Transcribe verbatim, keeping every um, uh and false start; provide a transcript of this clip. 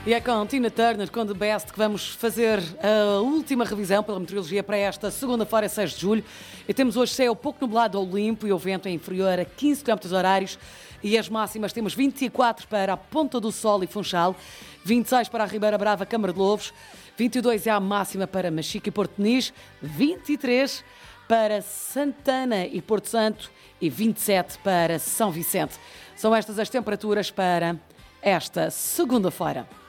E é com Tina Turner, com The Best, que vamos fazer a última revisão pela meteorologia para esta segunda-feira, seis de julho. E temos hoje céu pouco nublado ao limpo e o vento é inferior a quinze quilómetros horários. E as máximas temos vinte e quatro para a Ponta do Sol e Funchal, vinte e seis para a Ribeira Brava, Câmara de Lobos, vinte e dois é a máxima para Machica e Porto Nis, vinte e três para Santana e Porto Santo e vinte e sete para São Vicente. São estas as temperaturas para esta segunda-feira.